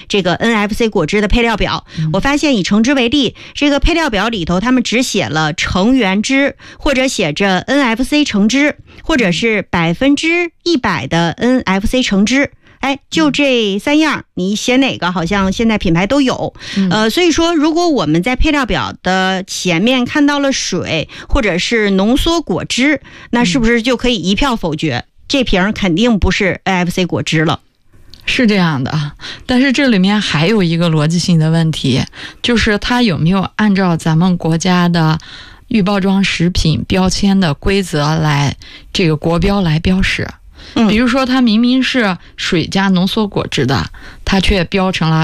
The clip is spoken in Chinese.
这个 NFC 果汁的配料表，我发现以橙汁为例，这个配料表里头他们只写了橙原汁，或者写着 NFC 橙汁，或者是100%的 NFC 橙汁。就这3样，你写哪个好像现在品牌都有。所以说如果我们在配料表的前面看到了水或者是浓缩果汁，那是不是就可以一票否决？这瓶肯定不是 NFC 果汁了。 是这样的，但是这里面还有一个逻辑性的问题，就是它有没有按照咱们国家的预包装食品标签的规则来这个国标来标示。比如说它明明是水加浓缩果汁的，它却标成了